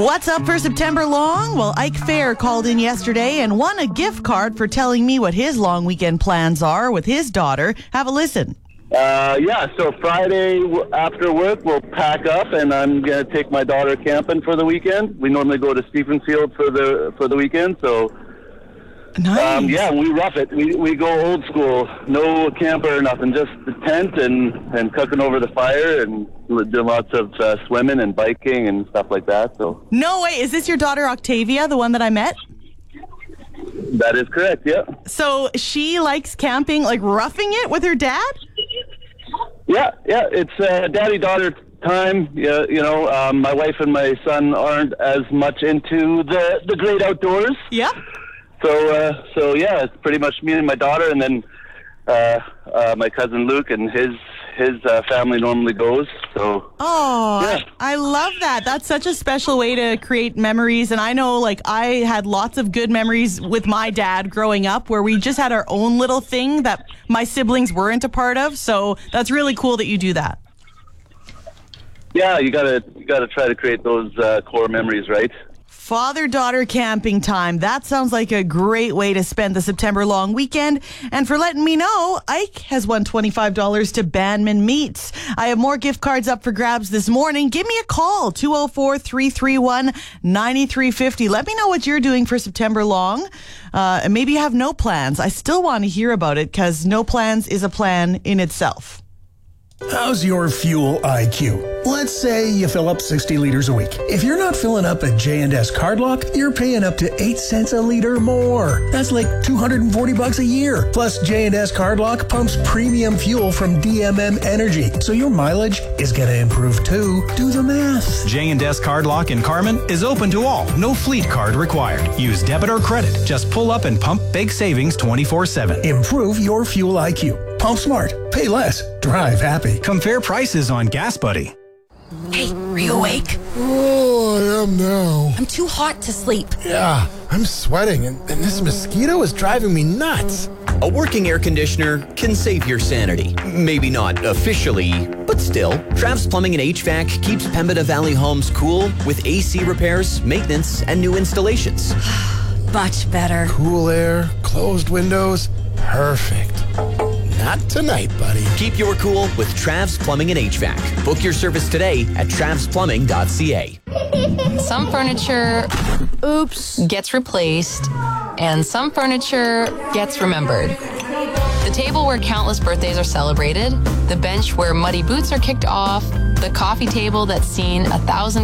What's up for September long? Well, Ike Fair called in yesterday and won a gift card for telling me what his long weekend plans are with his daughter. Have a listen. So Friday after work, we'll pack up, and I'm going to take my daughter camping for the weekend. We normally go to Stephenfield for the weekend, so... Nice. We rough it. We go old school. No camper or nothing. Just the tent and cooking over the fire and doing lots of swimming and biking and stuff like that. So. No way. Is this your daughter Octavia, the one that I met? That is correct, yeah. So she likes camping, like roughing it with her dad? Yeah. It's daddy-daughter time. Yeah, my wife and my son aren't as much into the great outdoors. Yeah. So it's pretty much me and my daughter, and then my cousin Luke and his family normally goes. So. Oh, yeah. I love that. That's such a special way to create memories. And I know, I had lots of good memories with my dad growing up, where we just had our own little thing that my siblings weren't a part of. So that's really cool that you do that. Yeah, you gotta try to create those core memories, right? Father-daughter camping time. That sounds like a great way to spend the September long weekend. And for letting me know, Ike has won $25 to Banman Meats. I have more gift cards up for grabs this morning. Give me a call, 204-331-9350. Let me know what you're doing for September long. And maybe you have no plans. I still want to hear about it because no plans is a plan in itself. How's your fuel IQ? Let's say you fill up 60 liters a week. If you're not filling up at J&S Cardlock, you're paying up to 8 cents a liter more. That's like $240 a year. Plus, J&S Cardlock pumps premium fuel from DMM Energy, so your mileage is going to improve too. Do the math. J&S Cardlock in Carmen is open to all. No fleet card required. Use debit or credit. Just pull up and pump big savings 24/7. Improve your fuel IQ. Pump smart. Pay less. Drive happy. Compare prices on Gas Buddy. Hey, are you awake? Oh, I am now. I'm too hot to sleep. Yeah, I'm sweating, and this mosquito is driving me nuts. A working air conditioner can save your sanity. Maybe not officially, but still. Trav's Plumbing and HVAC keeps Pembina Valley homes cool with AC repairs, maintenance, and new installations. Much better. Cool air, closed windows, perfect. Not tonight, buddy. Keep your cool with Trav's Plumbing and HVAC. Book your service today at travsplumbing.ca. Some furniture, gets replaced, and some furniture gets remembered. The table where countless birthdays are celebrated, the bench where muddy boots are kicked off, the coffee table that's seen 1,000